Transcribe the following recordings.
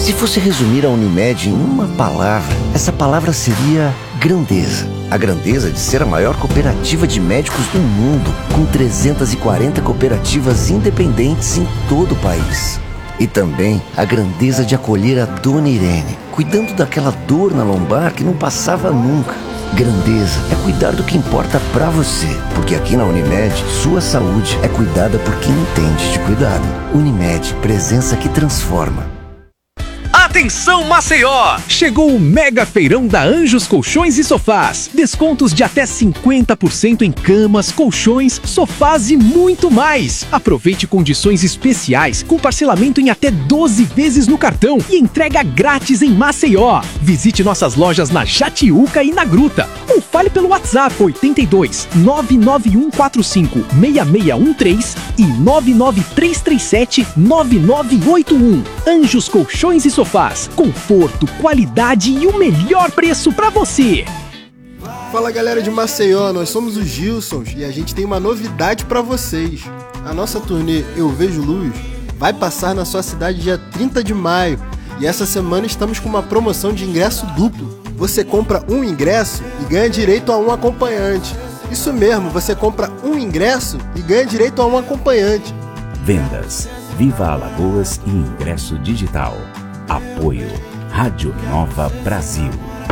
Se fosse resumir a Unimed em uma palavra, essa palavra seria grandeza. A grandeza de ser a maior cooperativa de médicos do mundo, com 340 cooperativas independentes em todo o país. E também a grandeza de acolher a Dona Irene, cuidando daquela dor na lombar que não passava nunca. Grandeza é cuidar do que importa pra você, porque aqui na Unimed, sua saúde é cuidada por quem entende de cuidado. Unimed, presença que transforma. Atenção Maceió! Chegou o mega feirão da Anjos Colchões e Sofás. Descontos de até 50% em camas, colchões, sofás e muito mais. Aproveite condições especiais com parcelamento em até 12 vezes no cartão e entrega grátis em Maceió. Visite nossas lojas na Jatiuca e na Gruta. Ou fale pelo WhatsApp 82 99145 6613 e 99337 9981. Anjos Colchões e Sofás. Conforto, qualidade e o melhor preço pra você. Fala galera de Maceió, nós somos os Gilsons e a gente tem uma novidade pra vocês. A nossa turnê Eu Vejo Luz vai passar na sua cidade dia 30 de maio e essa semana estamos com uma promoção de ingresso duplo. Você compra um ingresso e ganha direito a um acompanhante. Isso mesmo, você compra um ingresso e ganha direito a um acompanhante. Vendas, Viva Alagoas e ingresso digital. Apoio Rádio Nova Brasil.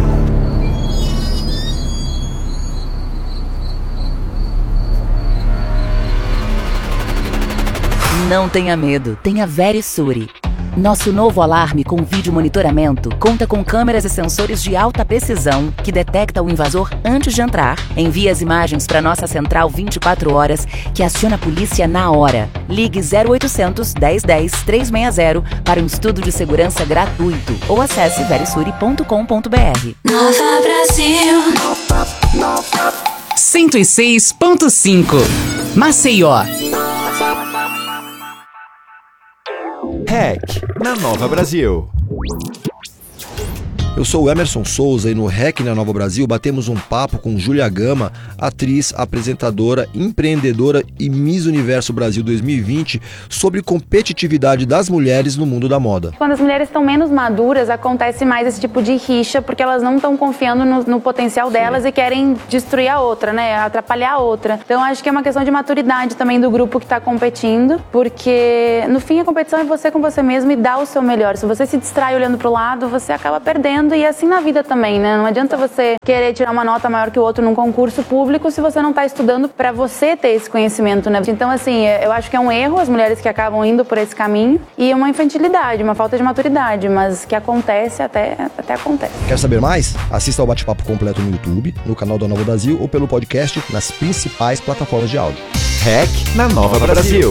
Não tenha medo, tenha Verisure. Nosso novo alarme com vídeo monitoramento conta com câmeras e sensores de alta precisão que detecta o invasor antes de entrar, envia as imagens para nossa central 24 horas que aciona a polícia na hora. Ligue 0800 1010 360 para um estudo de segurança gratuito ou acesse verisure.com.br. Nova Brasil 106.5 Maceió. REC na Nova Brasil. Eu sou o Emerson Souza e no REC na Nova Brasil batemos um papo com Júlia Gama, atriz, apresentadora, empreendedora e Miss Universo Brasil 2020, sobre competitividade das mulheres no mundo da moda. Quando as mulheres estão menos maduras, acontece mais esse tipo de rixa, porque elas não estão confiando no potencial delas e querem destruir a outra, né? Atrapalhar a outra. Então acho que é uma questão de maturidade também do grupo que está competindo, porque no fim a competição é você com você mesmo e dar o seu melhor. Se você se distrai olhando pro lado, você acaba perdendo. E assim na vida também, né? Não adianta você querer tirar uma nota maior que o outro num concurso público se você não tá estudando pra você ter esse conhecimento, né? Então, assim, eu acho que é um erro as mulheres que acabam indo por esse caminho e uma infantilidade, uma falta de maturidade, mas que acontece, até acontece. Quer saber mais? Assista ao bate-papo completo no YouTube, no canal da Nova Brasil ou pelo podcast nas principais plataformas de áudio. REC na Nova Brasil.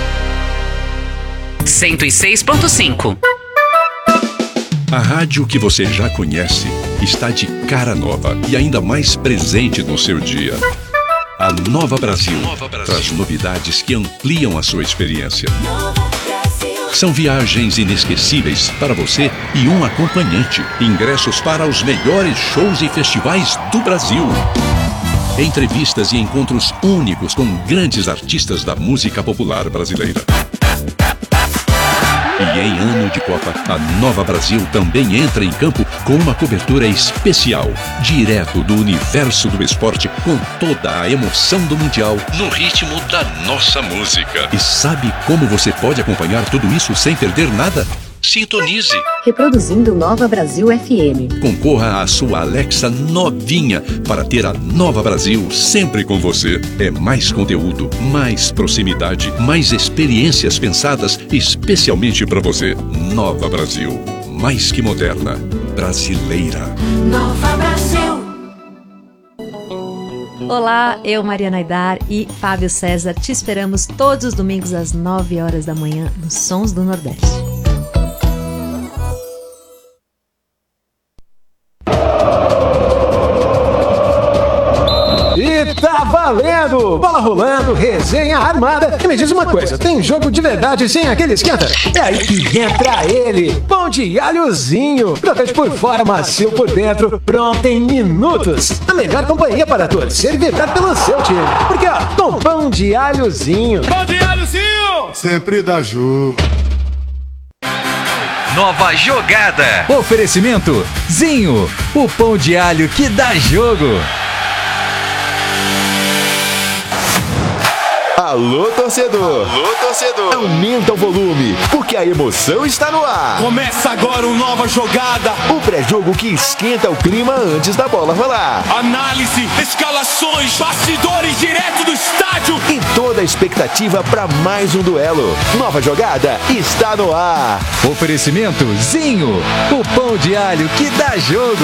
106.5 A rádio que você já conhece está de cara nova e ainda mais presente no seu dia. A Nova Brasil traz novidades que ampliam a sua experiência. São viagens inesquecíveis para você e um acompanhante. Ingressos para os melhores shows e festivais do Brasil. Entrevistas e encontros únicos com grandes artistas da música popular brasileira. E em ano de Copa, a Nova Brasil também entra em campo com uma cobertura especial, direto do universo do esporte, com toda a emoção do Mundial, no ritmo da nossa música. E sabe como você pode acompanhar tudo isso sem perder nada? Sintonize. Reproduzindo Nova Brasil FM. Concorra à sua Alexa novinha para ter a Nova Brasil sempre com você. É mais conteúdo, mais proximidade, mais experiências pensadas especialmente para você. Nova Brasil, mais que moderna, brasileira. Nova Brasil. Olá, eu, Mariana Aidar e Fábio César te esperamos todos os domingos às 9 horas da manhã nos Sons do Nordeste. E tá valendo! Bola rolando, resenha armada. E me diz uma coisa, tem jogo de verdade sem aquele esquenta? É aí que entra ele, pão de alhozinho. Crocante por fora, macio por dentro, pronto em minutos. A melhor companhia para torcer e vibrar pelo seu time. Porque ó, com pão de alhozinho. Pão de alhozinho! Sempre dá jogo. Nova Jogada. Oferecimento Zinho, o pão de alho que dá jogo. Alô, torcedor! Alô, torcedor! Aumenta o volume, porque a emoção está no ar. Começa agora o Nova Jogada. O pré-jogo que esquenta o clima antes da bola rolar. Análise, escalações, bastidores direto do estádio. E toda a expectativa para mais um duelo. Nova Jogada está no ar. Oferecimento Zinho, o pão de alho que dá jogo.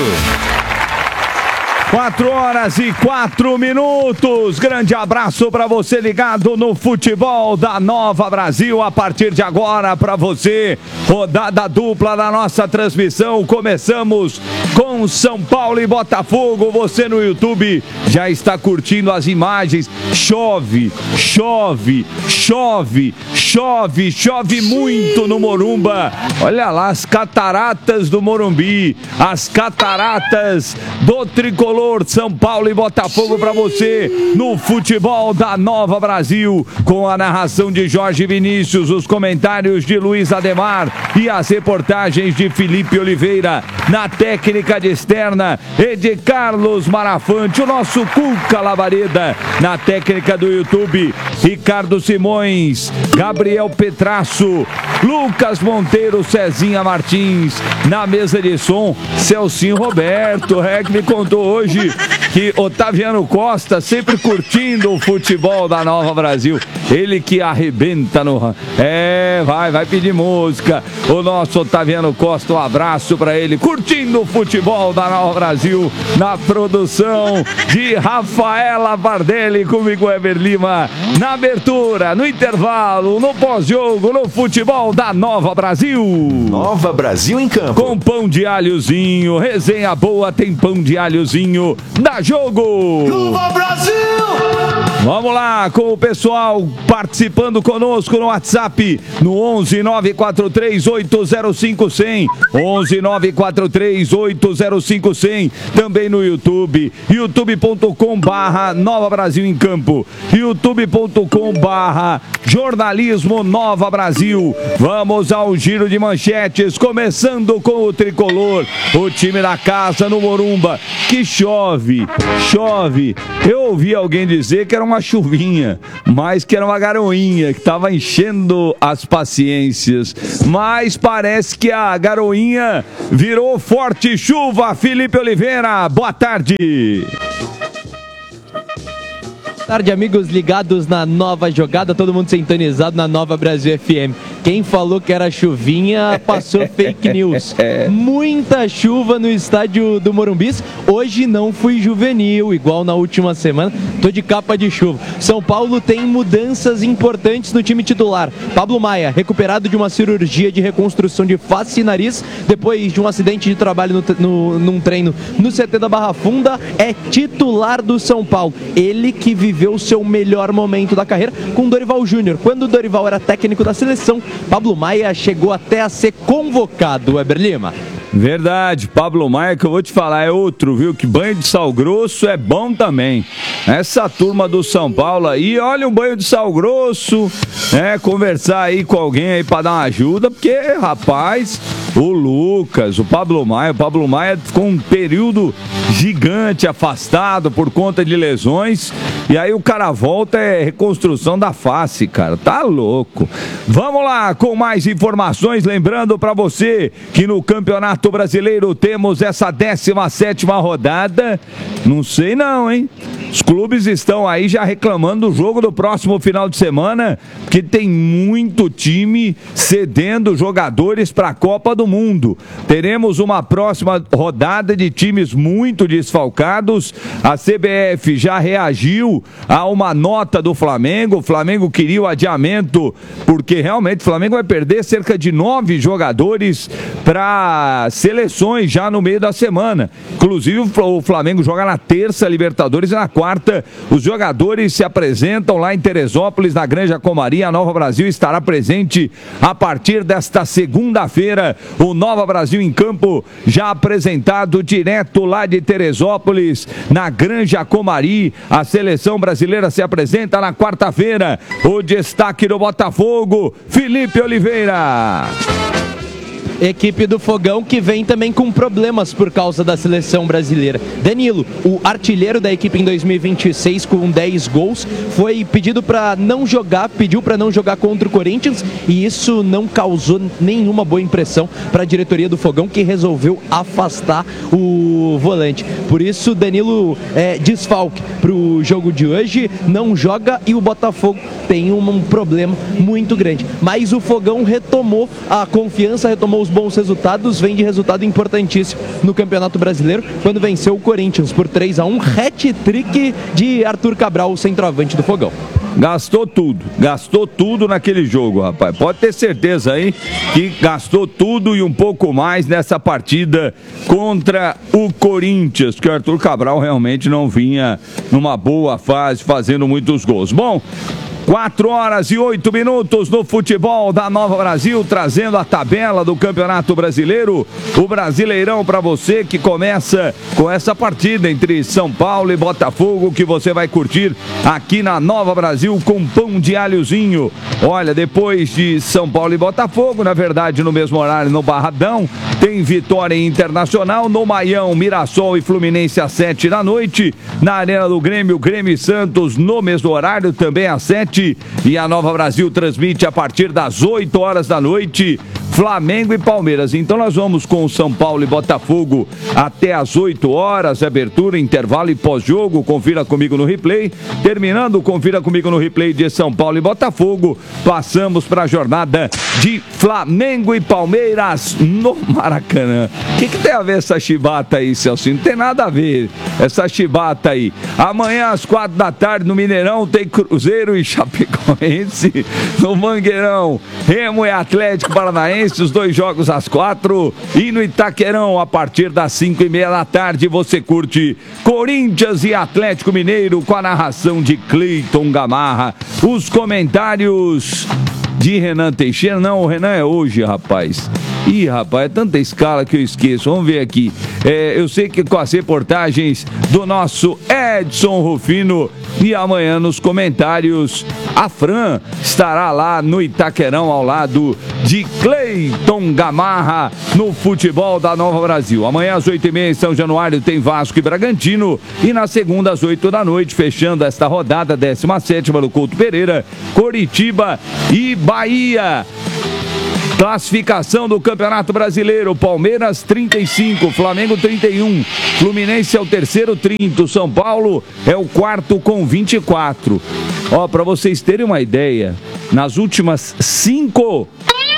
4h04. Grande abraço para você ligado no futebol da Nova Brasil. A partir de agora, para você, rodada dupla da nossa transmissão. Começamos com São Paulo e Botafogo. Você no YouTube já está curtindo as imagens. Chove, chove, chove, chove, chove muito no Morumba. Olha lá as cataratas do Morumbi, as cataratas do Tricolor. São Paulo e Botafogo para você no futebol da Nova Brasil, com a narração de Jorge Vinícius, os comentários de Luiz Ademar e as reportagens de Felipe Oliveira. Na técnica de externa, de Carlos Marafante, o nosso Cuca Labareda. Na técnica do YouTube, Ricardo Simões, Gabriel Petrasso, Lucas Monteiro, Cezinha Martins. Na mesa de som, Celcinho Roberto, que me contou hoje que Otaviano Costa sempre curtindo o futebol da Nova Brasil. Ele que arrebenta no... vai pedir música. O nosso Otaviano Costa, um abraço pra ele, curtindo o futebol da Nova Brasil, na produção de Rafaela Bardelli, comigo Eber Lima, na abertura, no intervalo, no pós-jogo, no futebol da Nova Brasil. Nova Brasil em campo. Com pão de alhozinho, resenha boa, tem pão de alhozinho, dá jogo! Nova Brasil! Vamos lá com o pessoal participando conosco no WhatsApp, no 11 943 805 100, 11 943 805 100, também no YouTube, youtube.com/Nova Brasil em Campo, youtube.com/Jornalismo Nova Brasil. Vamos ao giro de manchetes, começando com o Tricolor, o time da casa no Morumba, que chove. Eu ouvi alguém dizer que era uma chuvinha, mas que era uma garoinha que estava enchendo as paciências, mas parece que a garoinha virou forte chuva. Felipe Oliveira, boa tarde. Boa tarde, amigos ligados na Nova Jogada, todo mundo sintonizado na Nova Brasil FM. Quem falou que era chuvinha passou fake news. Muita chuva no estádio do Morumbis. Hoje não fui juvenil, igual na última semana. Tô de capa de chuva. São Paulo tem mudanças importantes no time titular. Pablo Maia, recuperado de uma cirurgia de reconstrução de face e nariz, depois de um acidente de trabalho num treino no CT da Barra Funda, é titular do São Paulo. Ele que viveu o seu melhor momento da carreira com Dorival Júnior. Quando o Dorival era técnico da seleção, Pablo Maia chegou até a ser convocado, Weber Lima. Verdade, Pablo Maia, que eu vou te falar, é outro, viu? Que banho de sal grosso é bom também. Essa turma do São Paulo aí, olha um banho de sal grosso, conversar aí com alguém aí pra dar uma ajuda, porque, rapaz, o Lucas, o Pablo Maia ficou um período gigante afastado por conta de lesões, e aí o cara volta, é reconstrução da face, cara, tá louco. Vamos lá com mais informações, lembrando pra você que no Campeonato Brasileiro temos essa 17ª rodada, não sei não, hein? Os clubes estão aí já reclamando do jogo do próximo final de semana, porque tem muito time cedendo jogadores para a Copa do Mundo. Teremos uma próxima rodada de times muito desfalcados. A CBF já reagiu a uma nota do Flamengo. O Flamengo queria o adiamento, porque realmente o Flamengo vai perder cerca de 9 jogadores para seleções já no meio da semana. Inclusive o Flamengo joga na terça Libertadores e na quarta os jogadores se apresentam lá em Teresópolis, na Granja Comari. A Nova Brasil estará presente a partir desta segunda-feira. O Nova Brasil em Campo já apresentado direto lá de Teresópolis, na Granja Comari. A seleção brasileira se apresenta na quarta-feira. O destaque do Botafogo, Felipe Oliveira. equipe do Fogão que vem também com problemas por causa da seleção brasileira. Danilo, o artilheiro da equipe em 2026 com 10 gols, foi pediu para não jogar contra o Corinthians e isso não causou nenhuma boa impressão para a diretoria do Fogão, que resolveu afastar o volante. Por isso, Danilo desfalque para o jogo de hoje, não joga e o Botafogo tem um problema muito grande. Mas o Fogão retomou a confiança, retomou os bons resultados, vem de resultado importantíssimo no Campeonato Brasileiro, quando venceu o Corinthians por 3-1, hat-trick de Arthur Cabral, o centroavante do Fogão. Gastou tudo naquele jogo, rapaz. Pode ter certeza aí que gastou tudo e um pouco mais nessa partida contra o Corinthians, que o Arthur Cabral realmente não vinha numa boa fase, fazendo muitos gols. Bom, 4h08 no futebol da Nova Brasil, trazendo a tabela do Campeonato Brasileiro, o Brasileirão para você, que começa com essa partida entre São Paulo e Botafogo, que você vai curtir aqui na Nova Brasil com pão de alhozinho. Olha, depois de São Paulo e Botafogo, na verdade no mesmo horário no Barradão, tem Vitória Internacional, no Maião, Mirassol e Fluminense às 7 da noite, na Arena do Grêmio, Grêmio e Santos no mesmo horário, também às 7. E a Nova Brasil transmite a partir das 8 horas da noite Flamengo e Palmeiras. Então nós vamos com o São Paulo e Botafogo até às 8 horas, abertura, intervalo e pós-jogo. Confira comigo no replay. Terminando, confira comigo no replay de São Paulo e Botafogo. Passamos para a jornada de Flamengo e Palmeiras no Maracanã. O que tem a ver essa chibata aí, Celso? Não tem nada a ver essa chibata aí. Amanhã às 4 da tarde no Mineirão tem Cruzeiro e Chapecoense. No Mangueirão, Remo e Atlético Paranaense, os dois jogos às 4. E no Itaquerão, a partir das 5h30 da tarde, você curte Corinthians e Atlético Mineiro com a narração de Cleiton Gamarra. Os comentários de Renan Teixeira. Não, o Renan é hoje, rapaz. Ih, rapaz, é tanta escala que eu esqueço. Vamos ver aqui. Eu sei que com as reportagens do nosso Edson Rufino. E amanhã nos comentários, a Fran estará lá no Itaquerão ao lado de Cleiton Gamarra no futebol da Nova Brasil. Amanhã às 8h30 em São Januário tem Vasco e Bragantino. E na segunda às 8 da noite, fechando esta rodada 17ª no Couto Pereira, Coritiba e Bahia. Classificação do Campeonato Brasileiro: Palmeiras 35, Flamengo 31, Fluminense é o terceiro 30, o São Paulo é o quarto com 24. Ó, para vocês terem uma ideia, nas últimas 5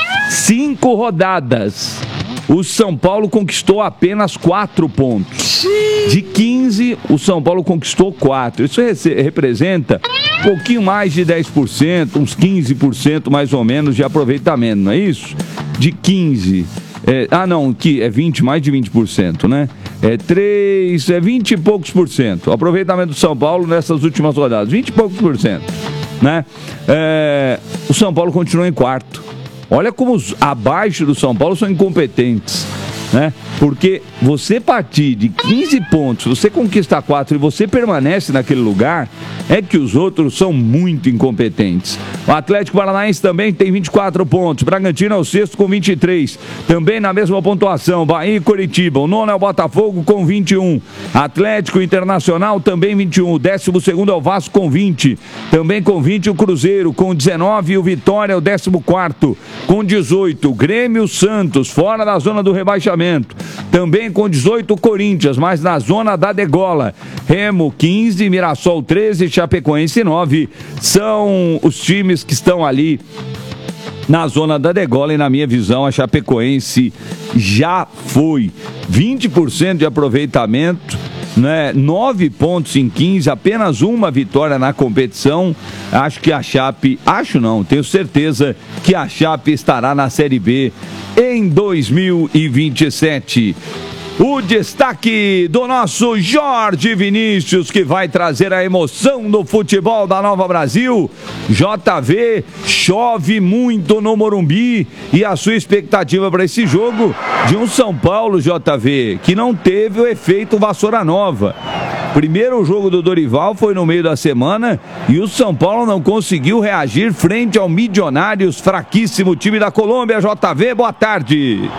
rodadas, o São Paulo conquistou apenas 4 pontos. De 15, o São Paulo conquistou 4. Isso representa um pouquinho mais de 10%, uns 15% mais ou menos de aproveitamento, não é isso? De 15. Que é 20, mais de 20%, né? 20 e poucos por cento. O aproveitamento do São Paulo nessas últimas rodadas, 20 e poucos por cento, né? O São Paulo continua em quarto. Olha como os abaixo do São Paulo são incompetentes, né? Porque você partir de 15 pontos, você conquista 4 e você permanece naquele lugar, é que os outros são muito incompetentes. O Atlético Paranaense também tem 24 pontos, Bragantino é o sexto com 23, também na mesma pontuação, Bahia e Coritiba. O nono é o Botafogo com 21, Atlético Internacional também 21, o 12º é o Vasco com 20, também com 20 o Cruzeiro com 19 e o Vitória é o 14º com 18, Grêmio Santos fora da zona do rebaixamento, também com 18 o Corinthians, mas na zona da degola. Remo 15, Mirassol 13, Chapecoense 9, são os times que estão ali na zona da degola. E na minha visão a Chapecoense já foi 20% de aproveitamento, né? 9 pontos em 15, apenas uma vitória na competição. Acho que a Chape, tenho certeza que a Chape estará na Série B em 2027. O destaque do nosso Jorge Vinícius, que vai trazer a emoção no futebol da Nova Brasil. JV, chove muito no Morumbi e a sua expectativa para esse jogo de um São Paulo, JV, que não teve o efeito Vassoura Nova. Primeiro jogo do Dorival foi no meio da semana e o São Paulo não conseguiu reagir frente ao Milionários, fraquíssimo time da Colômbia. JV, boa tarde.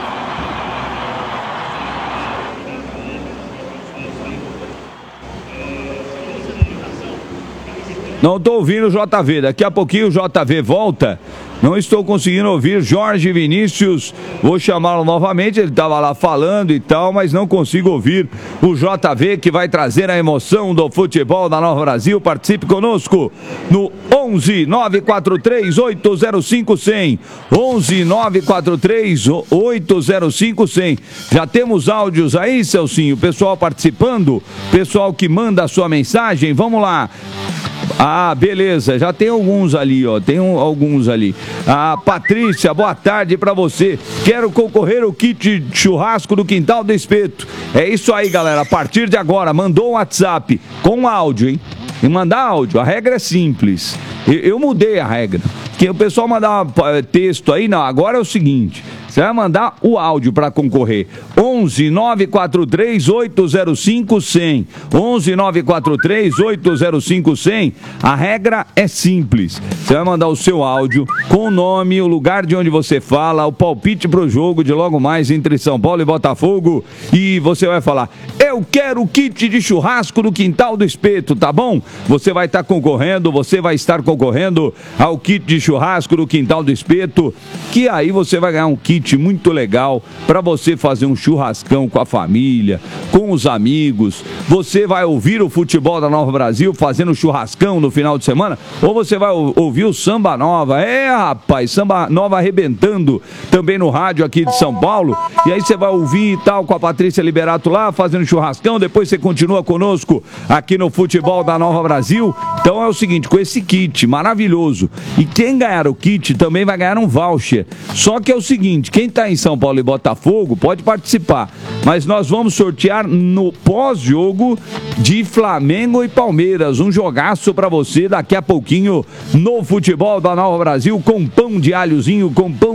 Não estou ouvindo o JV, daqui a pouquinho o JV volta. Não estou conseguindo ouvir Jorge Vinícius, vou chamá-lo novamente, ele estava lá falando e tal, mas não consigo ouvir o JV, que vai trazer a emoção do futebol da Nova Brasil. Participe conosco no 11 943 805 100, 11 943 805 100. Já temos áudios aí, Celcinho, pessoal participando, pessoal que manda a sua mensagem, vamos lá. Ah, beleza, já tem alguns ali, ó, alguns ali. Ah, Patrícia, boa tarde pra você. Quero concorrer ao kit de churrasco do Quintal do Espeto. É isso aí, galera, a partir de agora, mandou um WhatsApp com áudio, hein? E mandar áudio, a regra é simples. Eu mudei a regra, porque o pessoal mandava texto aí, não, agora é o seguinte... Você vai mandar o áudio para concorrer. 11 943 805 100. 11 943 805 100. A regra é simples. Você vai mandar o seu áudio com o nome, o lugar de onde você fala, o palpite pro jogo de logo mais entre São Paulo e Botafogo. E você vai falar: eu quero o kit de churrasco do Quintal do Espeto, tá bom? Você vai estar concorrendo ao kit de churrasco do Quintal do Espeto, que aí você vai ganhar um kit muito legal para você fazer um churrascão com a família, com os amigos. Você vai ouvir o futebol da Nova Brasil fazendo churrascão no final de semana, ou você vai ouvir o Samba Nova. Rapaz, Samba Nova arrebentando também no rádio aqui de São Paulo. E aí você vai ouvir e tal com a Patrícia Liberato lá fazendo churrascão, depois você continua conosco aqui no futebol da Nova Brasil. Então é o seguinte, com esse kit maravilhoso, e quem ganhar o kit também vai ganhar um voucher. Só que é o seguinte, quem está em São Paulo e Botafogo pode participar, mas nós vamos sortear no pós-jogo de Flamengo e Palmeiras, um jogaço para você daqui a pouquinho no futebol da Nova Brasil, com pão de alhozinho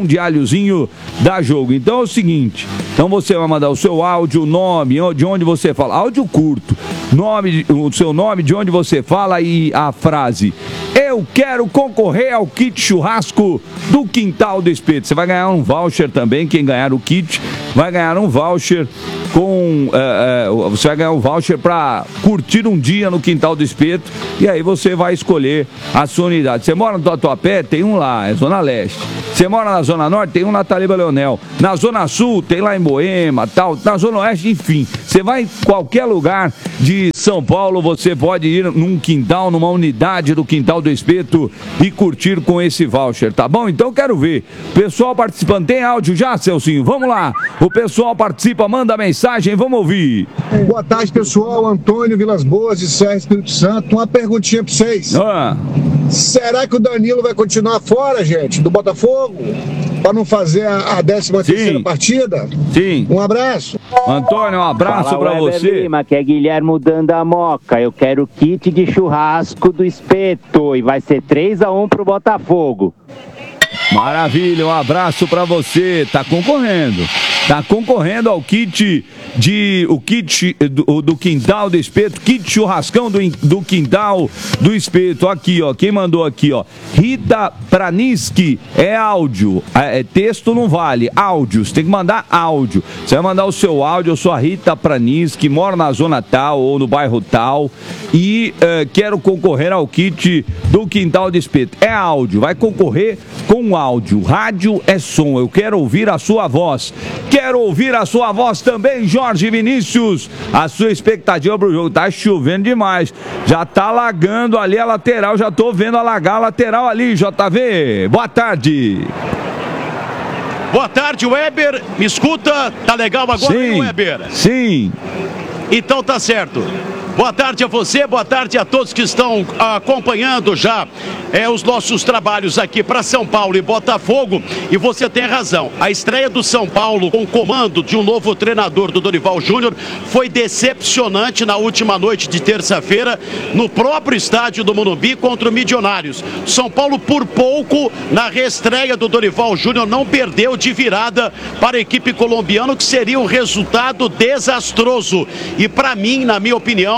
da jogo. Então é o seguinte, então você vai mandar o seu áudio, o nome, de onde você fala, áudio curto, o seu nome, de onde você fala e a frase: eu quero concorrer ao kit churrasco do Quintal do Espeto. Você vai ganhar um voucher também, quem ganhar o kit vai ganhar um voucher você vai ganhar um voucher para curtir um dia no Quintal do Espeto, e aí você vai escolher a sua unidade. Você mora no Tatuapé? Tem um lá, é Zona Leste. Você mora na Zona Norte? Tem um na Taliba Leonel. Na Zona Sul, tem lá em Moema, tal. Na Zona Oeste, enfim. Você vai em qualquer lugar de São Paulo, você pode ir num quintal, numa unidade do Quintal do Espeto e curtir com esse voucher, tá bom? Então quero ver. Pessoal participando, tem áudio já, Celcinho? Vamos lá. O pessoal participa, manda mensagem, vamos ouvir. Boa tarde, pessoal. Antônio Vilas Boas, de Serra, Espírito Santo. Uma perguntinha pra vocês. Será que o Danilo vai continuar fora, gente, do Botafogo? Para não fazer a 13ª partida? Sim. Um abraço. Antônio, um abraço para você. Lima, que é Guilherme dando a moca. Eu quero kit de churrasco do Espeto e vai ser 3-1 pro Botafogo. Maravilha, um abraço para você. Tá concorrendo ao kit do Quintal do Espeto, kit churrascão do Quintal do Espeto. Aqui, ó, quem mandou aqui, ó, Rita Praniski, é áudio, texto não vale, áudio, você tem que mandar áudio. Você vai mandar o seu áudio: eu sou a Rita Praniski, moro na zona tal ou no bairro tal e quero concorrer ao kit do Quintal do Espeto. É áudio, vai concorrer com áudio. Rádio é som, eu quero ouvir a sua voz. Quero ouvir a sua voz também, Jorge Vinícius. A sua expectativa pro jogo. Tá chovendo demais. Já tá alagando ali a lateral. Já tô vendo alagar a lateral ali, JV. Boa tarde. Boa tarde, Weber. Me escuta? Tá legal agora, sim, Weber? Sim. Então tá certo. Boa tarde a você, boa tarde a todos que estão acompanhando já os nossos trabalhos aqui para São Paulo e Botafogo. E você tem razão, a estreia do São Paulo com o comando de um novo treinador, do Dorival Júnior, foi decepcionante na última noite de terça-feira no próprio estádio do Morumbi contra o Milionários. São Paulo, por pouco, na reestreia do Dorival Júnior, não perdeu de virada para a equipe colombiana, que seria um resultado desastroso. E para mim, na minha opinião,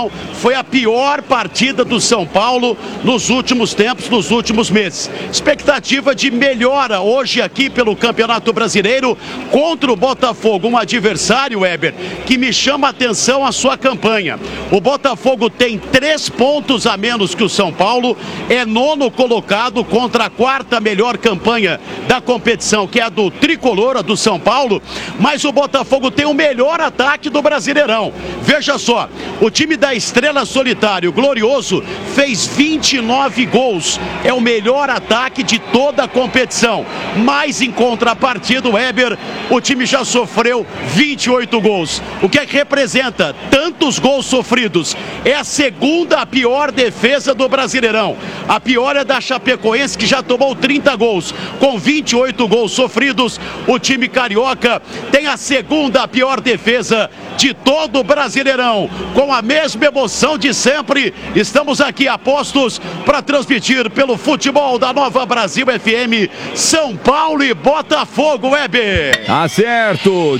competição. Foi a pior partida do São Paulo nos últimos tempos, nos últimos meses. Expectativa de melhora hoje aqui pelo Campeonato Brasileiro contra o Botafogo, um adversário, Weber, que me chama a atenção a sua campanha. O Botafogo tem 3 pontos a menos que o São Paulo, é 9º colocado contra a 4ª melhor campanha da competição, que é a do Tricolor, a do São Paulo, mas o Botafogo tem o melhor ataque do Brasileirão. Veja só, o time da Estrela Solitário, Glorioso, fez 29 gols, é o melhor ataque de toda a competição, mas em contrapartida, Weber, o time já sofreu 28 gols. O que é que representa? Tantos gols sofridos. É a 2ª pior defesa do Brasileirão. A pior é da Chapecoense, que já tomou 30 gols. Com 28 gols sofridos, o time carioca tem a 2ª pior defesa de todo o Brasileirão. Com a mesma emoção de sempre, estamos aqui a postos para transmitir pelo futebol da Nova Brasil FM, São Paulo e Botafogo, Weber. Tá certo,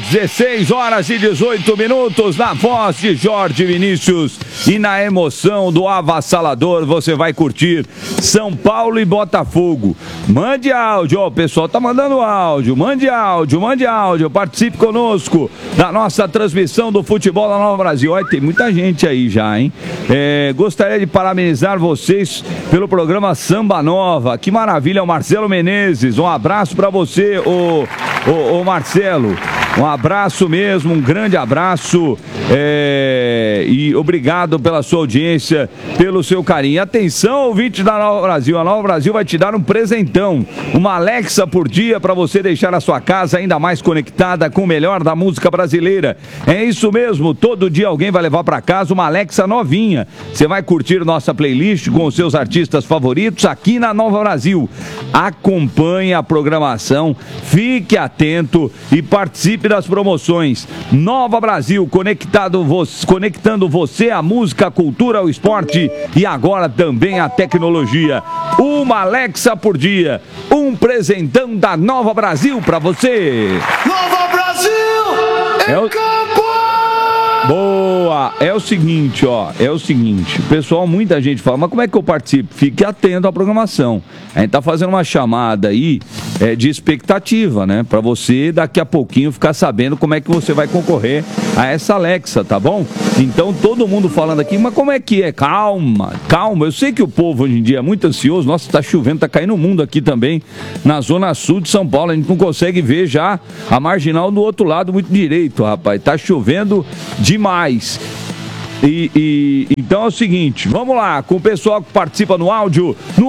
16h18 na voz de Jorge Vinícius e na emoção do avassalador, você vai curtir São Paulo e Botafogo. Mande áudio, ó, o pessoal tá mandando áudio, mande áudio, participe conosco da nossa transmissão do futebol da Nova Brasil. Olha, tem muita gente aí já, hein? Gostaria de parabenizar vocês pelo programa Samba Nova, que maravilha, o Marcelo Menezes, um abraço pra você, ô Marcelo. Um abraço mesmo, um grande abraço e obrigado pela sua audiência, pelo seu carinho. Atenção, ouvinte da Nova Brasil, a Nova Brasil vai te dar um presentão, uma Alexa por dia para você deixar a sua casa ainda mais conectada com o melhor da música brasileira. É isso mesmo, todo dia alguém vai levar para casa uma Alexa novinha. Você vai curtir nossa playlist com os seus artistas favoritos aqui na Nova Brasil. Acompanhe a programação, fique atento e participe das promoções. Nova Brasil, conectando você à música, à cultura, ao esporte e agora também à tecnologia. Uma Alexa por dia, um presentão da Nova Brasil pra você. Nova Brasil! Campo! Boa! É o seguinte, pessoal, muita gente fala, mas como é que eu participo? Fique atento à programação. A gente tá fazendo uma chamada aí de expectativa, né? Pra você daqui a pouquinho ficar sabendo como é que você vai concorrer a essa Alexa, tá bom? Então todo mundo falando aqui, mas como é que é? Calma. Eu sei que o povo hoje em dia é muito ansioso. Nossa, tá chovendo, tá caindo o mundo aqui também, na zona sul de São Paulo. A gente não consegue ver já a marginal do outro lado muito direito, rapaz. Tá chovendo demais. Então é o seguinte, vamos lá, com o pessoal que participa no áudio, no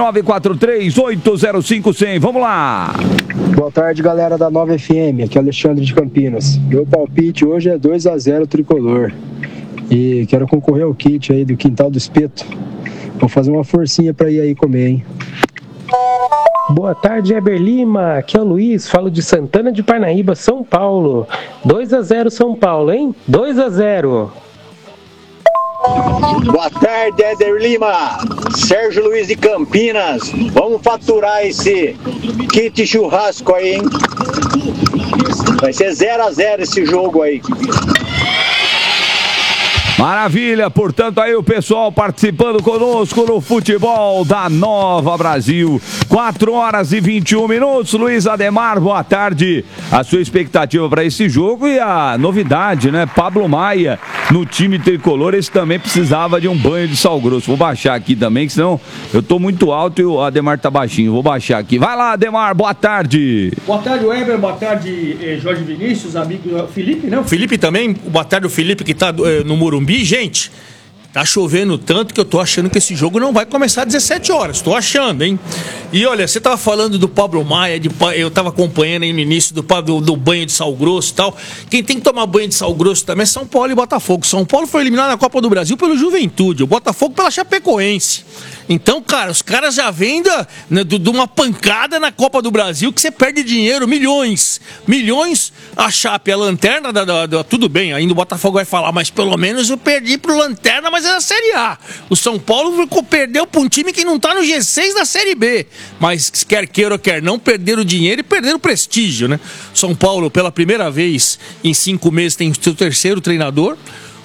11-943-805-100, vamos lá. Boa tarde, galera da Nova FM, aqui é Alexandre de Campinas. Meu palpite hoje é 2-0 Tricolor. E quero concorrer ao kit aí do Quintal do Espeto. Vou fazer uma forcinha pra ir aí comer, hein? Boa tarde, Heber Lima. Aqui é o Luiz, falo de Santana de Parnaíba, São Paulo. 2-0 São Paulo, hein? 2-0. Boa tarde, Éder Lima, Sérgio Luiz de Campinas. Vamos faturar esse kit churrasco aí, hein? Vai ser 0-0 esse jogo aí. Maravilha, portanto aí o pessoal participando conosco no futebol da Nova Brasil. 4h21, Luiz Ademar, boa tarde. A sua expectativa para esse jogo e a novidade, né? Pablo Maia no time tricolor, esse também precisava de um banho de sal grosso. Vou baixar aqui também, que senão eu tô muito alto e o Ademar tá baixinho. Vou baixar aqui. Vai lá, Ademar, boa tarde. Boa tarde, Weber, boa tarde, Jorge Vinícius, amigo Felipe, né? O Felipe também, boa tarde, o Felipe que tá no Morumbi. Gente, tá chovendo tanto que eu tô achando que esse jogo não vai começar às 17 horas. Tô achando, hein? E olha, você tava falando do Pablo Maia, eu tava acompanhando aí no início do banho de sal grosso e tal. Quem tem que tomar banho de sal grosso também é São Paulo e Botafogo. São Paulo foi eliminado na Copa do Brasil pelo Juventude, o Botafogo pela Chapecoense. Então, cara, os caras já vêm de uma pancada na Copa do Brasil que você perde dinheiro, milhões. A Chape, a lanterna, tudo bem, ainda o Botafogo vai falar, mas pelo menos eu perdi pro lanterna, mas é da Série A. O São Paulo perdeu pra um time que não tá no G6 da Série B. Mas quer queira ou quer não, perderam dinheiro e perderam o prestígio, né? São Paulo, pela primeira vez em 5 meses, tem o seu terceiro treinador.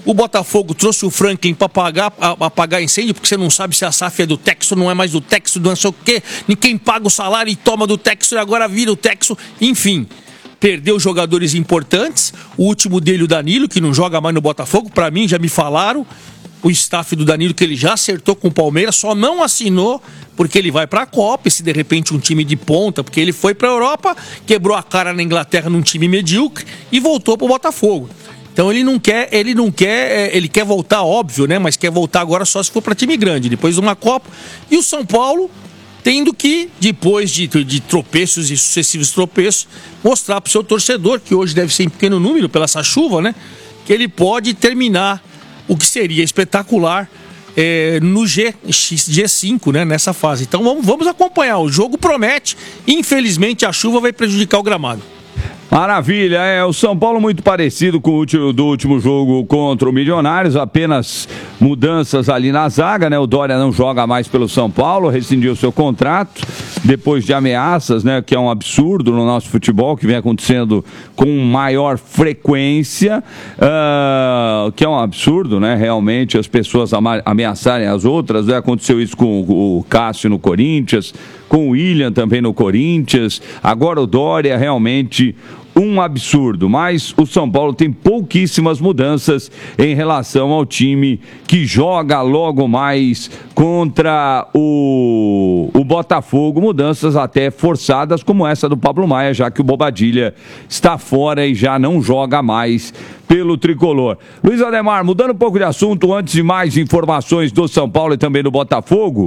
O Botafogo trouxe o Franklin para apagar incêndio, porque você não sabe se a SAF é do Texo, não é mais do Texo, não sei o quê. Ninguém paga o salário e toma do Texo e agora vira o Texo. Enfim, perdeu jogadores importantes. O último dele, o Danilo, que não joga mais no Botafogo. Para mim, já me falaram. O staff do Danilo, que ele já acertou com o Palmeiras, só não assinou porque ele vai para a Copa. E se de repente um time de ponta, porque ele foi para a Europa, quebrou a cara na Inglaterra num time medíocre e voltou para o Botafogo. Então ele quer voltar, óbvio, né? Mas quer voltar agora só se for para time grande, depois de uma Copa. E o São Paulo tendo que, depois de tropeços e sucessivos tropeços, mostrar para o seu torcedor, que hoje deve ser em pequeno número pela essa chuva, né? Que ele pode terminar o que seria espetacular no G5, né, nessa fase. Então vamos acompanhar. O jogo promete. Infelizmente a chuva vai prejudicar o gramado. Maravilha, o São Paulo muito parecido com o do último jogo contra o Milionários, apenas mudanças ali na zaga, né? O Dória não joga mais pelo São Paulo, rescindiu seu contrato depois de ameaças, né? Que é um absurdo no nosso futebol, que vem acontecendo com maior frequência, que é um absurdo, né? Realmente as pessoas ameaçarem as outras, né? Aconteceu isso com o Cássio no Corinthians, com o William também no Corinthians, agora o Dória, realmente um absurdo, mas o São Paulo tem pouquíssimas mudanças em relação ao time que joga logo mais contra o Botafogo, mudanças até forçadas como essa do Pablo Maia, já que o Bobadilla está fora e já não joga mais pelo tricolor. Luiz Ademar, mudando um pouco de assunto, antes de mais informações do São Paulo e também do Botafogo,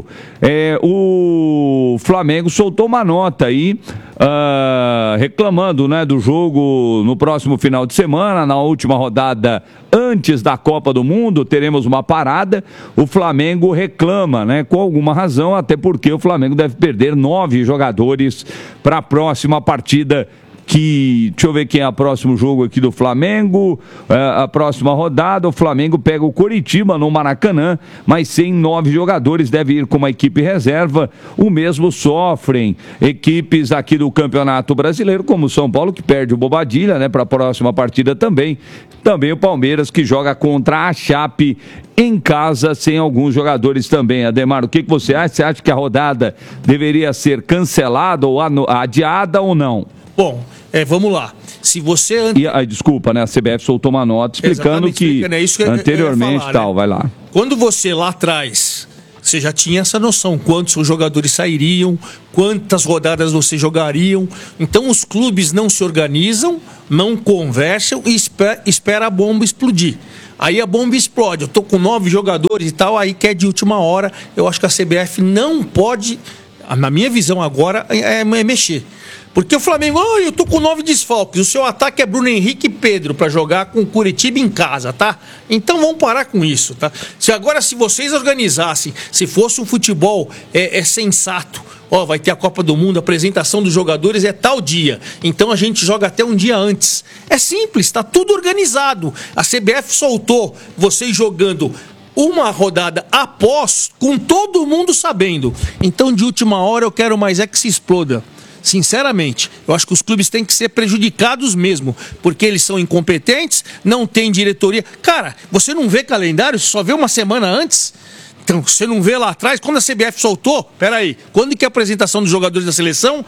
o Flamengo soltou uma nota aí, reclamando, né, do jogo no próximo final de semana, na última rodada antes da Copa do Mundo, teremos uma parada. O Flamengo reclama, né, com alguma razão, até porque o Flamengo deve perder 9 jogadores para a próxima partida. Deixa eu ver quem é o próximo jogo aqui do Flamengo, a próxima rodada, o Flamengo pega o Coritiba no Maracanã, mas sem 9 jogadores, deve ir com uma equipe reserva. O mesmo sofrem equipes aqui do Campeonato Brasileiro, como o São Paulo, que perde o Bobadilla, né, para a próxima partida também. Também o Palmeiras, que joga contra a Chape em casa, sem alguns jogadores também. Ademar, o que você acha? Você acha que a rodada deveria ser cancelada ou adiada ou não? Bom, vamos lá. Se você... desculpa, né? A CBF soltou uma nota explicando que anteriormente falar, tal, né? Vai lá. Quando você lá atrás, você já tinha essa noção, quantos jogadores sairiam, quantas rodadas você jogariam. Então os clubes não se organizam, não conversam e espera a bomba explodir. Aí a bomba explode, eu tô com 9 jogadores e tal, aí que é de última hora. Eu acho que a CBF não pode, na minha visão agora, mexer. Porque o Flamengo, eu tô com 9 desfalques, o seu ataque é Bruno Henrique e Pedro para jogar com o Curitiba em casa, tá? Então vamos parar com isso, tá? Se vocês organizassem, se fosse um futebol sensato, vai ter a Copa do Mundo, a apresentação dos jogadores é tal dia, então a gente joga até um dia antes. É simples, tá tudo organizado. A CBF soltou vocês jogando uma rodada após, com todo mundo sabendo. Então de última hora eu quero mais que se exploda. Sinceramente, eu acho que os clubes têm que ser prejudicados mesmo, porque eles são incompetentes, não tem diretoria. Cara, você não vê calendário, você só vê uma semana antes? Então, você não vê lá atrás, quando a CBF soltou, peraí, quando que é a apresentação dos jogadores da seleção?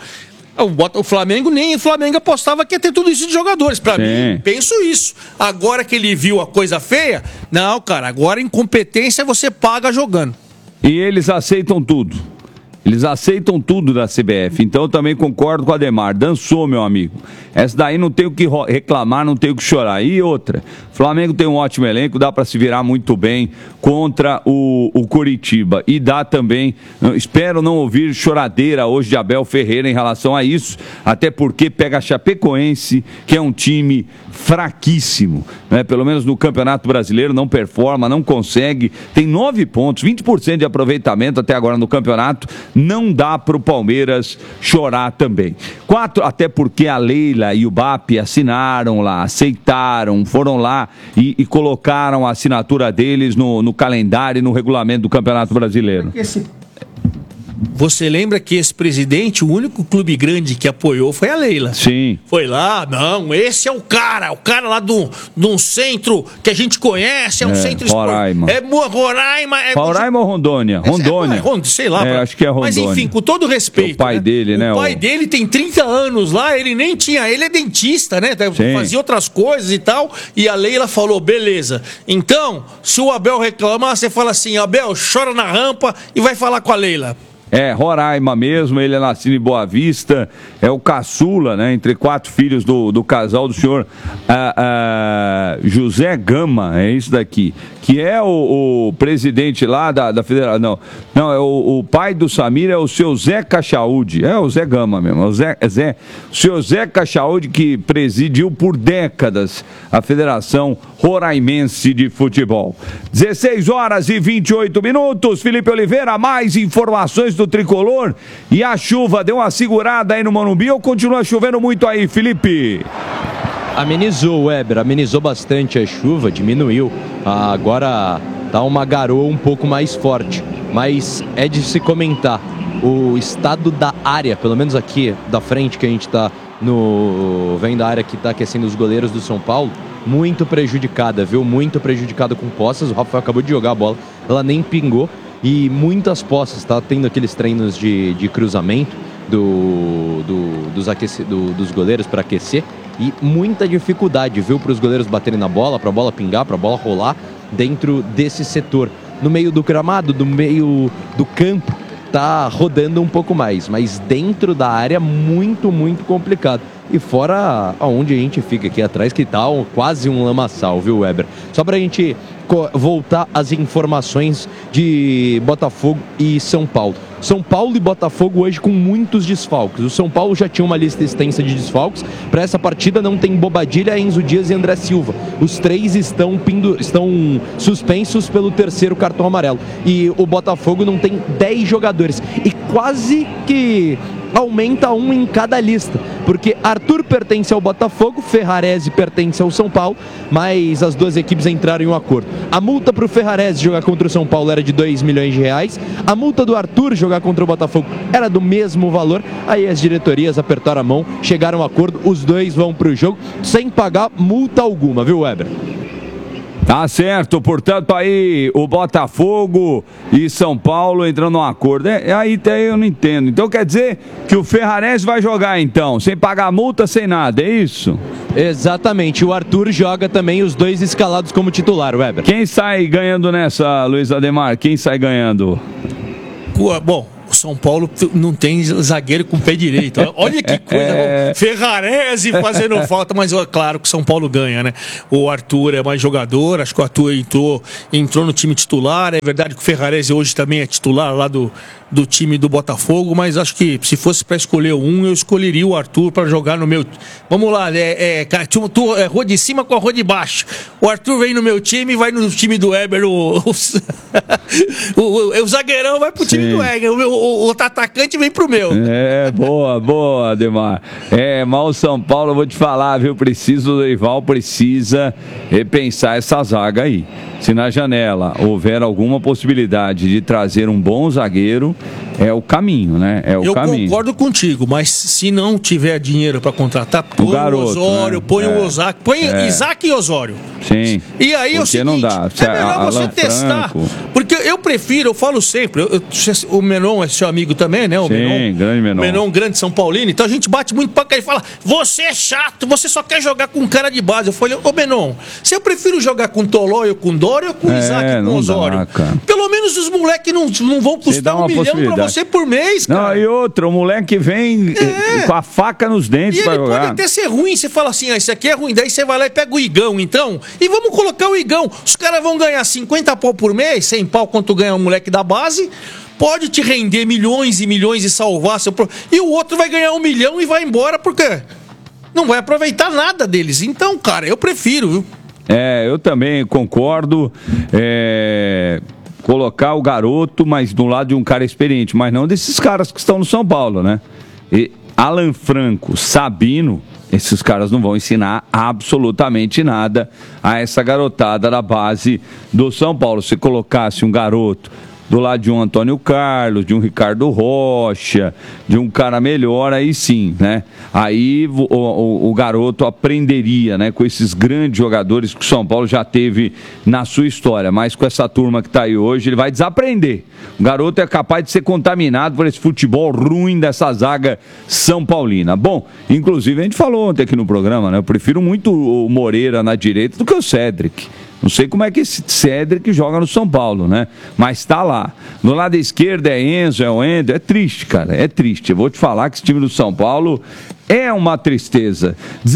O Flamengo, nem o Flamengo apostava que ia ter tudo isso de jogadores. Pra mim, penso isso. Agora que ele viu a coisa feia, não, cara, agora incompetência você paga jogando. E eles aceitam tudo. Eles aceitam tudo da CBF, então eu também concordo com o Ademar. Dançou, meu amigo. Essa daí não tem o que reclamar, não tem o que chorar. E outra, Flamengo tem um ótimo elenco, dá para se virar muito bem contra o Coritiba. E dá também, espero não ouvir choradeira hoje de Abel Ferreira em relação a isso, até porque pega a Chapecoense, que é um time fraquíssimo, né? Pelo menos no Campeonato Brasileiro não performa, não consegue, tem 9 pontos, 20% de aproveitamento até agora no campeonato. Não dá para o Palmeiras chorar também. 4, até porque a Leila e o BAP assinaram lá, aceitaram, foram lá e colocaram a assinatura deles no calendário e no regulamento do Campeonato Brasileiro. Você lembra que esse presidente, o único clube grande que apoiou foi a Leila. Sim. Foi lá, não, esse é o cara lá de um centro que a gente conhece, é um centro... Roraima. Roraima. Roraima ou Rondônia? Rondônia. Sei lá. Acho que é Rondônia. Mas enfim, com todo respeito. O pai dele, né? O pai dele tem 30 anos lá, ele nem tinha... Ele é dentista, né? Sim. Fazia outras coisas e tal. E a Leila falou, beleza. Então, se o Abel reclamar, você fala assim, Abel, chora na rampa e vai falar com a Leila. Roraima mesmo, ele é nascido em Boa Vista, é o caçula, né, entre 4 filhos do casal do senhor José Gama, é isso daqui, que é o presidente lá da federação, não, é o pai do Samir, é o seu Zé Cachaúde, é o Zé Gama mesmo, o senhor Zé Cachaúde, que presidiu por décadas a Federação Roraimense de Futebol. 16h28, Felipe Oliveira, mais informações do tricolor, e a chuva deu uma segurada aí no Morumbi ou continua chovendo muito aí, Felipe? Amenizou, Weber, amenizou bastante a chuva, diminuiu, agora tá uma garoa um pouco mais forte, mas é de se comentar, o estado da área, pelo menos aqui da frente que a gente tá vendo a área que tá aquecendo os goleiros do São Paulo, muito prejudicada, viu? Muito prejudicada com poças, o Rafael acabou de jogar a bola, ela nem pingou, e muitas poças, tá tendo aqueles treinos de cruzamento dos goleiros para aquecer, e muita dificuldade, viu, para os goleiros baterem na bola, para a bola pingar, para a bola rolar dentro desse setor. No meio do gramado, no meio do campo, tá rodando um pouco mais, mas dentro da área muito, muito complicado. E fora aonde a gente fica aqui atrás, que tá quase um lamaçal, viu, Weber? Só pra gente voltar às informações de Botafogo e São Paulo. São Paulo e Botafogo hoje com muitos desfalques. O São Paulo já tinha uma lista extensa de desfalques. Para essa partida não tem Bobadilha, Enzo Dias e André Silva. Os 3 estão suspensos pelo 3º cartão amarelo. E o Botafogo não tem 10 jogadores. E quase que aumenta um em cada lista, porque Arthur pertence ao Botafogo, Ferrarese pertence ao São Paulo, mas as duas equipes entraram em um acordo. A multa para o Ferrarese jogar contra o São Paulo era de R$2 milhões, a multa do Arthur jogar contra o Botafogo era do mesmo valor, aí as diretorias apertaram a mão, chegaram a um acordo, os dois vão para o jogo sem pagar multa alguma, viu, Weber? Tá certo, portanto aí o Botafogo e São Paulo entrando num acordo. Aí eu não entendo. Então quer dizer que o Ferrarese vai jogar então, sem pagar multa, sem nada, é isso? Exatamente, o Arthur joga também, os dois escalados como titular, Weber. Quem sai ganhando nessa, Luiz Ademar? Quem sai ganhando? Bom, o São Paulo não tem zagueiro com pé direito. Olha que coisa. Ferrarese fazendo falta, mas é claro que o São Paulo ganha, né? O Arthur é mais jogador, acho que o Arthur entrou no time titular. É verdade que o Ferrarese hoje também é titular lá do time do Botafogo, mas acho que se fosse para escolher eu escolheria o Arthur para jogar no meu... Vamos lá, rua de cima com a rua de baixo. O Arthur vem no meu time e vai no time do Weber. O zagueirão vai pro time do Weber. O outro atacante vem pro meu. Boa, Ademar. Mas o São Paulo, eu vou te falar, viu? O Dorival precisa repensar essa zaga aí. Se na janela houver alguma possibilidade de trazer um bom zagueiro, é o caminho, né? Eu concordo contigo, mas se não tiver dinheiro para contratar, põe o Osório, né? Põe o Isaac, Isaac e Osório. Sim. E aí é o seguinte, não dá. É melhor você testar. Porque eu falo sempre, o Menon é seu amigo também, né? Grande Menon. Menon, grande São Paulino, então a gente bate muito pra cá e fala, você é chato, você só quer jogar com cara de base. Eu falei, Menon, se eu prefiro jogar com Tolói ou com Dória ou com Isaac ou com Osório? Pelo menos os moleques não vão custar $1 milhão pra você por mês, cara. Não, e outra, o moleque vem com a faca nos dentes pra jogar. Pode até ser ruim, você fala assim, isso aqui é ruim, daí você vai lá e pega o Igão, então, e vamos colocar o Igão. Os caras vão ganhar 50 pau por mês, 100 pau quanto ganha o moleque da base, pode te render milhões e milhões e salvar seu... E o outro vai ganhar $1 milhão e vai embora, porque não vai aproveitar nada deles. Então, cara, eu prefiro, viu? Eu também concordo, colocar o garoto, mas do lado de um cara experiente, mas não desses caras que estão no São Paulo, né? E Alan Franco, Sabino, esses caras não vão ensinar absolutamente nada a essa garotada da base do São Paulo. Se colocasse um garoto do lado de um Antônio Carlos, de um Ricardo Rocha, de um cara melhor, aí sim, né? Aí o garoto aprenderia, né? Com esses grandes jogadores que o São Paulo já teve na sua história, mas com essa turma que tá aí hoje, ele vai desaprender. O garoto é capaz de ser contaminado por esse futebol ruim dessa zaga São Paulina. Bom, inclusive a gente falou ontem aqui no programa, né? Eu prefiro muito o Moreira na direita do que o Cédric. Não sei como é que esse Cédric joga no São Paulo, né? Mas tá lá. No lado esquerdo é Enzo, é o Ender. É triste, cara. É triste. Eu vou te falar que esse time do São Paulo é uma tristeza.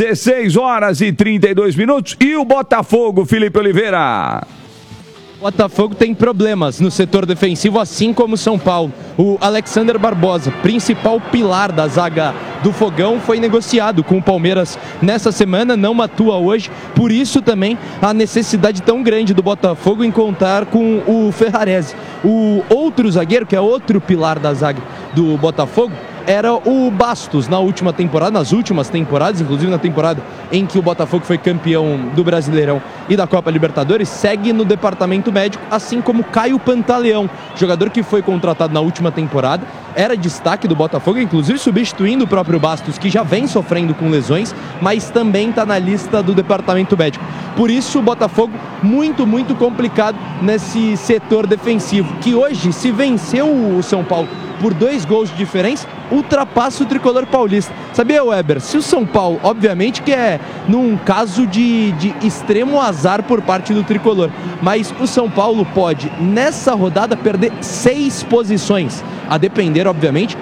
16h32. E o Botafogo, Felipe Oliveira? O Botafogo tem problemas no setor defensivo, assim como o São Paulo. O Alexander Barbosa, principal pilar da zaga do Fogão, foi negociado com o Palmeiras nessa semana, não atua hoje. Por isso também a necessidade tão grande do Botafogo em contar com o Ferrarese. O outro zagueiro, que é outro pilar da zaga do Botafogo, era o Bastos nas últimas temporadas, inclusive na temporada em que o Botafogo foi campeão do Brasileirão e da Copa Libertadores, segue no departamento médico, assim como Caio Pantaleão, jogador que foi contratado na última temporada, era destaque do Botafogo, inclusive substituindo o próprio Bastos, que já vem sofrendo com lesões, mas também está na lista do departamento médico. Por isso o Botafogo muito, muito complicado nesse setor defensivo, que hoje, se venceu o São Paulo por 2 gols de diferença, ultrapassa o tricolor paulista. Sabia, Weber? Se o São Paulo, obviamente que é num caso de extremo azar por parte do tricolor, mas o São Paulo pode, nessa rodada, perder 6 posições, a depender, obviamente,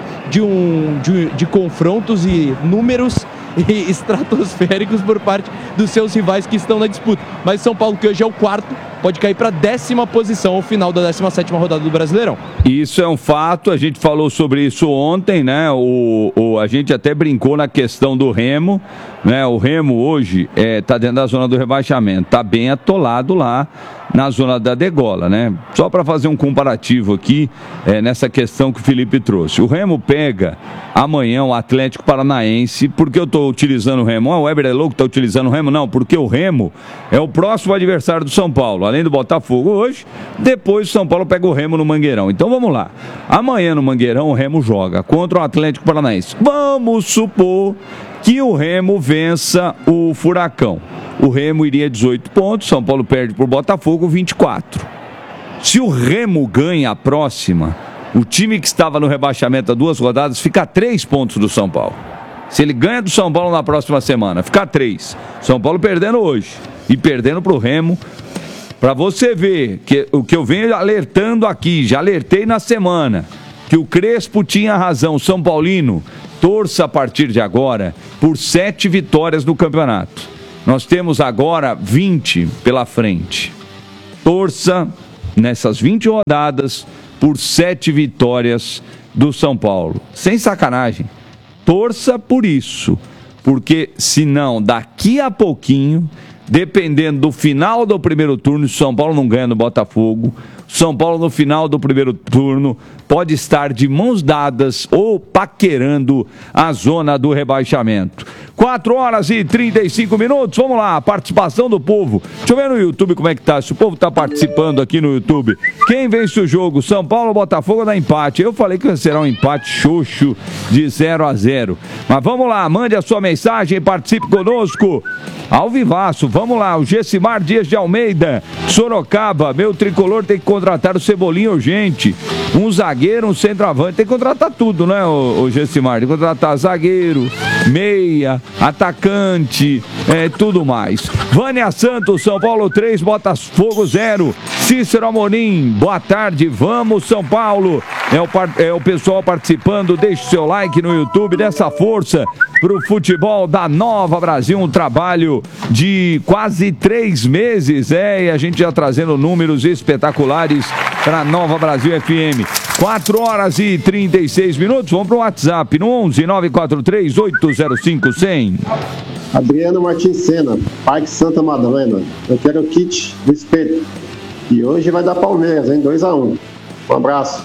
de confrontos e números e estratosféricos por parte dos seus rivais que estão na disputa. Mas São Paulo, que hoje é o 4º, pode cair para a 10ª posição ao final da 17ª rodada do Brasileirão. Isso é um fato, a gente falou sobre isso ontem, né? A gente até brincou na questão do Remo, né? O Remo hoje tá dentro da zona do rebaixamento, tá bem atolado lá na zona da degola, né? Só para fazer um comparativo aqui, nessa questão que o Felipe trouxe. O Remo pega amanhã o Atlético Paranaense. Por que eu tô utilizando o Remo? O Weber é louco, tá utilizando o Remo? Não, porque o Remo é o próximo adversário do São Paulo. Além do Botafogo hoje, depois o São Paulo pega o Remo no Mangueirão. Então vamos lá. Amanhã no Mangueirão o Remo joga contra o Atlético Paranaense. Vamos supor que o Remo vença o Furacão. O Remo iria 18 pontos, São Paulo perde por Botafogo 24. Se o Remo ganha a próxima, o time que estava no rebaixamento há 2 rodadas fica a 3 pontos do São Paulo. Se ele ganha do São Paulo na próxima semana, fica a 3. São Paulo perdendo hoje e perdendo para o Remo. Para você ver que o que eu venho alertando aqui, já alertei na semana, que o Crespo tinha razão. São Paulino, torça a partir de agora por 7 vitórias no campeonato. Nós temos agora 20 pela frente. Torça nessas 20 rodadas por 7 vitórias do São Paulo. Sem sacanagem. Torça por isso. Porque senão, daqui a pouquinho, dependendo do final do primeiro turno, se o São Paulo não ganha no Botafogo, São Paulo no final do primeiro turno pode estar de mãos dadas ou paquerando a zona do rebaixamento. 4h35, vamos lá, participação do povo. Deixa eu ver no YouTube como é que tá, se o povo tá participando aqui no YouTube. Quem vence o jogo, São Paulo ou Botafogo, dá empate? Eu falei que será um empate xoxo de 0-0. Mas vamos lá, mande a sua mensagem, participe conosco. Ao vivaço, vamos lá, o Gessimar Dias de Almeida, Sorocaba, meu tricolor tem que contratar o Cebolinha urgente. Um zagueiro, um centroavante, tem que contratar tudo, né, o Gessimar? Tem que contratar zagueiro, meia, atacante, tudo mais. Vânia Santos, São Paulo 3, Botafogo 0. Cícero Amorim, boa tarde, vamos São Paulo. É o pessoal participando, deixe seu like no YouTube, dessa força pro futebol da Nova Brasil, um trabalho de quase 3 meses, e a gente já trazendo números espetaculares para Nova Brasil FM. 4h36, vamos pro WhatsApp, no 11 943 805 100. Adriano Martins Sena, Parque Santa Madalena. Eu quero o kit do Espeto. E hoje vai dar Palmeiras, hein? 2-1. Um abraço.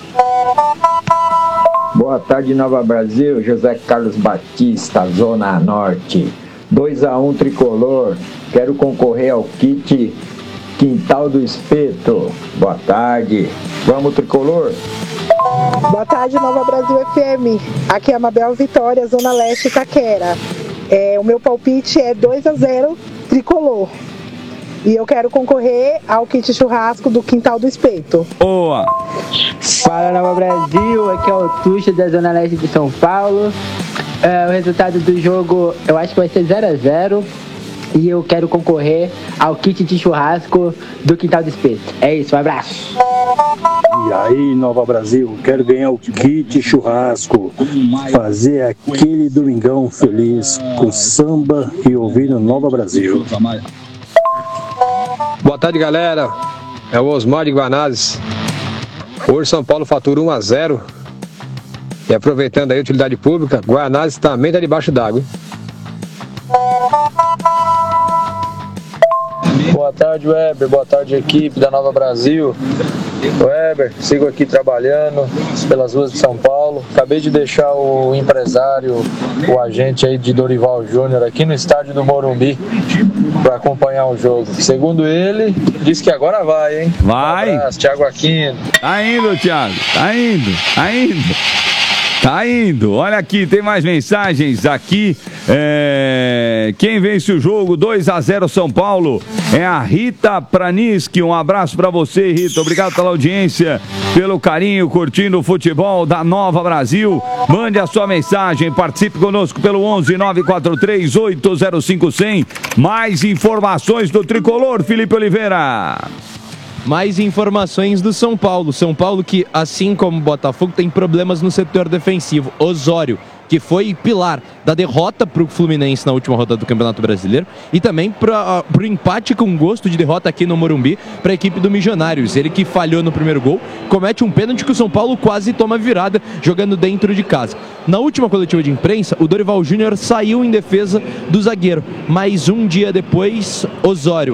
Boa tarde, Nova Brasil. José Carlos Batista, Zona Norte. 2-1 tricolor. Quero concorrer ao kit Quintal do Espeto. Boa tarde. Vamos, Tricolor? Boa tarde, Nova Brasil FM. Aqui é a Mabel Vitória, Zona Leste, Itaquera. O meu palpite é 2-0 Tricolor. E eu quero concorrer ao kit churrasco do Quintal do Espeto. Boa! Fala, Nova Brasil. Aqui é o Tuxa da Zona Leste de São Paulo. O resultado do jogo eu acho que vai ser 0-0. E eu quero concorrer ao kit de churrasco do Quintal do Espeto. É isso, um abraço. E aí, Nova Brasil, quero ganhar o kit churrasco, fazer aquele domingão feliz com samba e ouvindo Nova Brasil. Boa tarde, galera. É o Osmar de Guanazes. Hoje São Paulo fatura 1-0. E aproveitando aí a utilidade pública, Guanazes também está debaixo d'água. Boa tarde, Weber. Boa tarde, equipe da Nova Brasil. Weber, sigo aqui trabalhando pelas ruas de São Paulo. Acabei de deixar o empresário, o agente aí de Dorival Júnior aqui no estádio do Morumbi para acompanhar o jogo. Segundo ele, disse que agora vai, hein? Vai! Um abraço, Thiago Aquino. Tá indo, Thiago. Tá indo. Olha aqui, tem mais mensagens aqui. Quem vence o jogo 2-0 São Paulo é a Rita Praniski. Um abraço pra você, Rita. Obrigado pela audiência, pelo carinho, curtindo o futebol da Nova Brasil. Mande a sua mensagem, participe conosco pelo 11-943-805-100. Mais informações do Tricolor, Felipe Oliveira. Mais informações do São Paulo. São Paulo que, assim como o Botafogo, tem problemas no setor defensivo. Osório, que foi pilar da derrota para o Fluminense na última rodada do Campeonato Brasileiro e também para o empate com gosto de derrota aqui no Morumbi para a equipe do Milionários. Ele que falhou no primeiro gol, comete um pênalti que o São Paulo quase toma virada jogando dentro de casa. Na última coletiva de imprensa, o Dorival Júnior saiu em defesa do zagueiro, mas um dia depois, o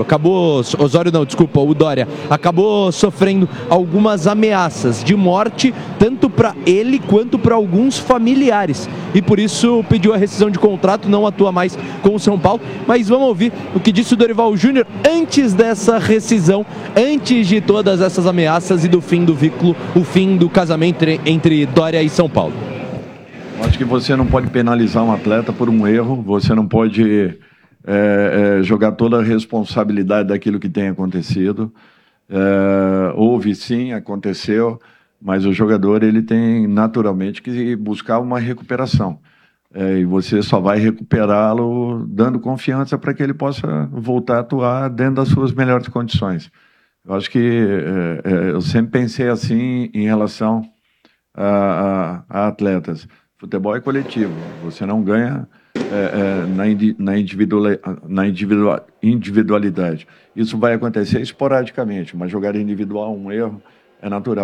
Dória acabou sofrendo algumas ameaças de morte, tanto para ele quanto para alguns familiares. E por isso pediu a rescisão de contrato, não atua mais com o São Paulo. Mas vamos ouvir o que disse o Dorival Júnior antes dessa rescisão, antes de todas essas ameaças e do fim do vínculo, o fim do casamento entre Dória e São Paulo. Acho que você não pode penalizar um atleta por um erro, você não pode jogar toda a responsabilidade daquilo que tem acontecido. Houve sim, aconteceu, mas o jogador ele tem naturalmente que buscar uma recuperação. E você só vai recuperá-lo dando confiança para que ele possa voltar a atuar dentro das suas melhores condições. Eu acho que eu sempre pensei assim em relação a atletas. Futebol é coletivo, você não ganha na individualidade. Isso vai acontecer esporadicamente, mas jogar individual, um erro, é natural.